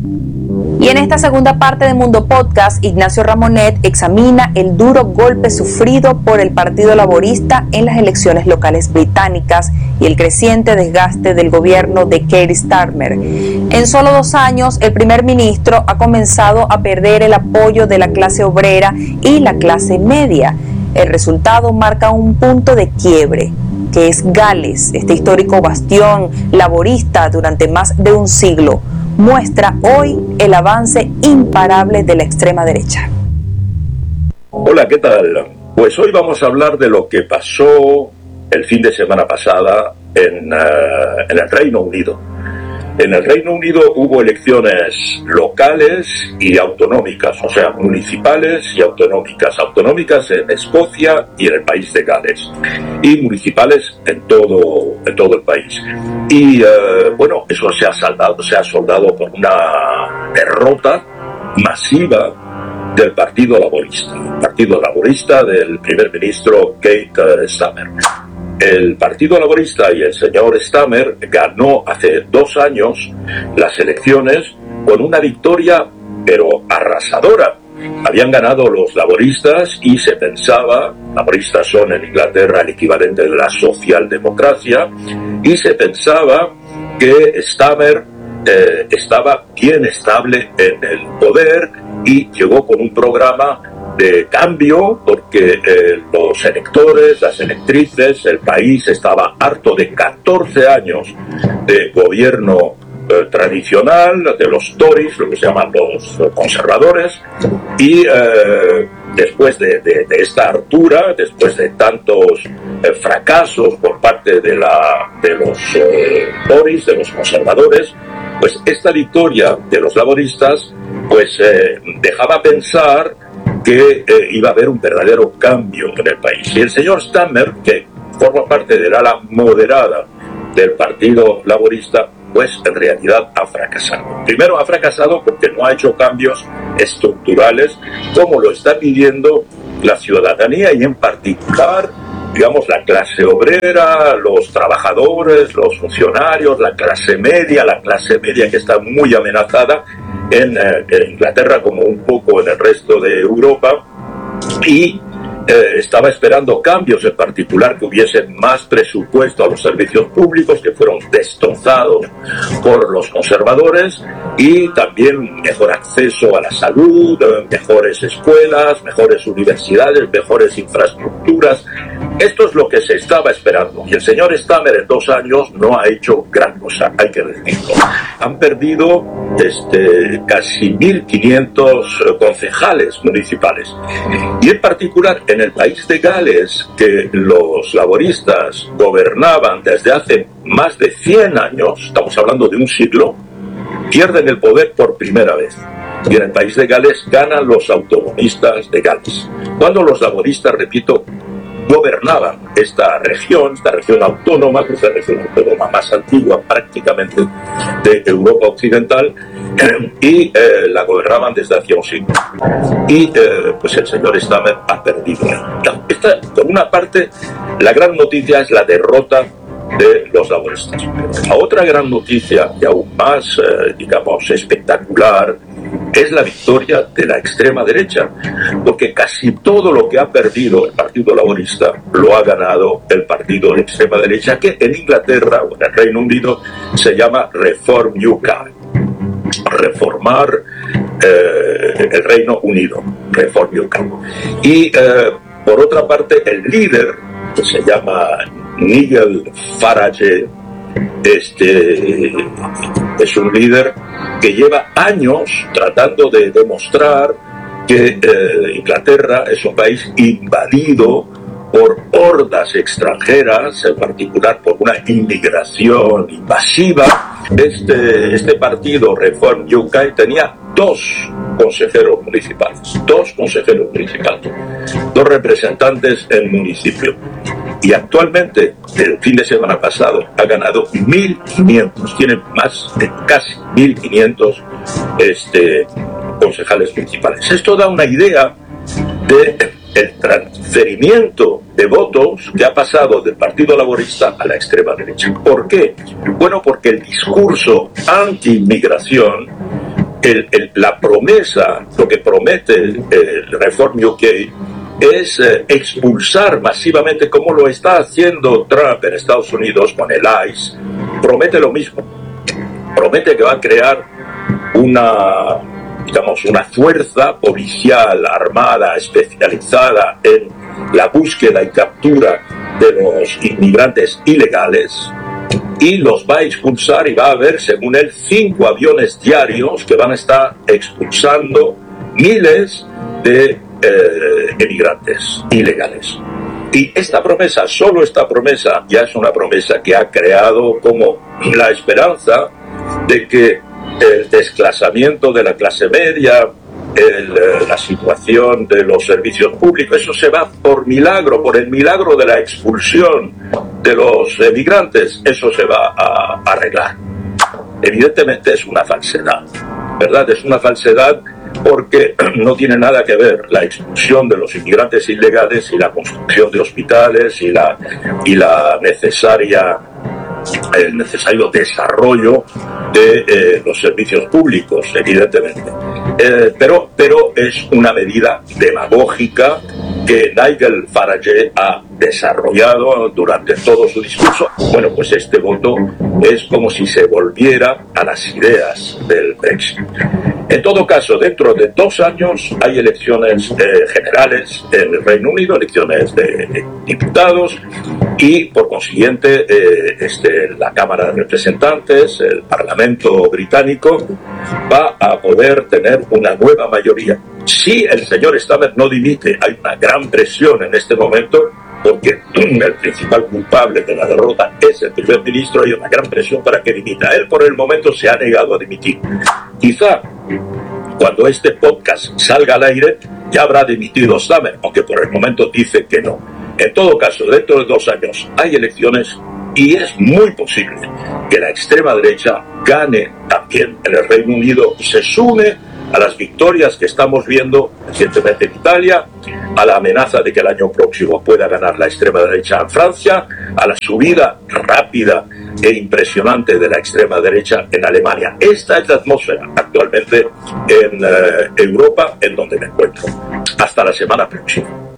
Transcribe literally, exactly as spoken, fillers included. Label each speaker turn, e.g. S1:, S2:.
S1: Y en esta segunda parte de Mundo Podcast, Ignacio Ramonet examina el duro golpe sufrido por el Partido Laborista en las elecciones locales británicas y el creciente desgaste del gobierno de Keir Starmer. En solo dos años, el primer ministro ha comenzado a perder el apoyo de la clase obrera y la clase media. El resultado marca un punto de quiebre, que es Gales, este histórico bastión laborista durante más de un siglo. Muestra hoy el avance imparable de la extrema derecha.
S2: Hola, ¿qué tal? Pues hoy vamos a hablar de lo que pasó el fin de semana pasada en, uh, en el Reino Unido. En el Reino Unido hubo elecciones locales y autonómicas, o sea, municipales y autonómicas. Autonómicas en Escocia y en el país de Gales, y municipales en todo, en todo el país. Y, eh, bueno, eso se ha saldado, se ha soldado por una derrota masiva del Partido Laborista. El Partido Laborista del primer ministro Keir Starmer. El Partido Laborista y el señor Starmer ganó hace dos años las elecciones con una victoria, pero arrasadora. Habían ganado los laboristas y se pensaba, laboristas son en Inglaterra el equivalente de la socialdemocracia, y se pensaba que Starmer eh, estaba bien estable en el poder y llegó con un programa de cambio, porque eh, los electores, las electrices, el país estaba harto de catorce años de gobierno eh, tradicional, de los Tories, lo que se llaman los conservadores, y eh, después de, de, de esta hartura, después de tantos eh, fracasos por parte de, la, de los eh, Tories, de los conservadores, pues esta victoria de los laboristas pues eh, dejaba pensar que eh, iba a haber un verdadero cambio en el país. Y el señor Starmer, que forma parte del ala moderada del Partido Laborista, pues en realidad ha fracasado. Primero ha fracasado porque no ha hecho cambios estructurales como lo está pidiendo la ciudadanía, y en particular, digamos, la clase obrera, los trabajadores, los funcionarios, la clase media, la clase media que está muy amenazada en, eh, en Inglaterra como un poco en el resto de Europa, y eh, estaba esperando cambios, en particular que hubiese más presupuesto a los servicios públicos, que fueron destrozados por los conservadores, y también mejor acceso a la salud, eh, mejores escuelas, mejores universidades, mejores infraestructuras. Esto es lo que se estaba esperando, y el señor Starmer en dos años no ha hecho gran cosa, hay que decirlo. Han perdido este, casi mil quinientos concejales municipales, y en particular en el país de Gales, que los laboristas gobernaban desde hace más de cien años, estamos hablando de un siglo, pierden el poder por primera vez. Y en el país de Gales ganan los autonomistas de Gales, cuando los laboristas, repito, gobernaban esta región, esta región autónoma, que es la región autónoma más antigua prácticamente de Europa Occidental, eh, y eh, la gobernaban desde hace un siglo. Y eh, pues el señor Starmer ha perdido. Esta, por una parte, la gran noticia es la derrota de los laboristas. Pero la otra gran noticia, y aún más, eh, digamos, espectacular, es la victoria de la extrema derecha, porque casi todo lo que ha perdido el Partido Laborista lo ha ganado el partido de extrema derecha, que en Inglaterra o en el Reino Unido se llama Reform U K, reformar eh, el Reino Unido, Reform U K. Y eh, por otra parte, el líder, que se llama Nigel Farage, este es un líder que lleva años tratando de demostrar que eh, Inglaterra es un país invadido por hordas extranjeras, en particular por una inmigración invasiva. Este, este partido, Reform U K, tenía dos consejeros municipales, dos consejeros municipales, dos representantes en municipio. Y actualmente, el fin de semana pasado, ha ganado mil quinientos, tiene más de casi mil quinientos este, concejales municipales. Esto da una idea de el transferimiento de votos que ha pasado del Partido Laborista a la extrema derecha. ¿Por qué? Bueno, porque el discurso anti-inmigración el, el, la promesa, lo que promete el Reform U K es eh, expulsar masivamente, como lo está haciendo Trump en Estados Unidos con el ICE. Promete lo mismo, promete que va a crear una, digamos, una fuerza policial armada especializada en la búsqueda y captura de los inmigrantes ilegales, y los va a expulsar, y va a haber, según él, cinco aviones diarios que van a estar expulsando miles de eh, emigrantes ilegales. Y esta promesa, solo esta promesa, ya es una promesa que ha creado como la esperanza de que el desclasamiento de la clase media, el, la situación de los servicios públicos, eso se va por milagro, por el milagro de la expulsión de los emigrantes, eso se va a, a arreglar. Evidentemente es una falsedad, ¿verdad? Es una falsedad porque no tiene nada que ver la expulsión de los inmigrantes ilegales y la construcción de hospitales y la, y la necesaria, el necesario desarrollo de eh, los servicios públicos, evidentemente. Eh, pero, pero es una medida demagógica que Nigel Farage ha desarrollado durante todo su discurso. Bueno, pues este voto es como si se volviera a las ideas del Brexit. En todo caso, dentro de dos años hay elecciones eh, generales en el Reino Unido, elecciones de, de diputados, y por consiguiente eh, este, la Cámara de Representantes, el Parlamento británico, va a poder tener una nueva mayoría. Si el señor Starmer no dimite, hay una gran presión en este momento, porque el principal culpable de la derrota es el primer ministro, hay una gran presión para que dimita. Él por el momento se ha negado a dimitir. Quizá cuando este podcast salga al aire ya habrá dimitido Starmer, aunque por el momento dice que no. En todo caso, dentro de dos años hay elecciones y es muy posible que la extrema derecha gane también en el Reino Unido y se sume a las victorias que estamos viendo recientemente en Italia, a la amenaza de que el año próximo pueda ganar la extrema derecha en Francia, a la subida rápida e impresionante de la extrema derecha en Alemania. Esta es la atmósfera actualmente en eh, Europa, en donde me encuentro. Hasta la semana próxima.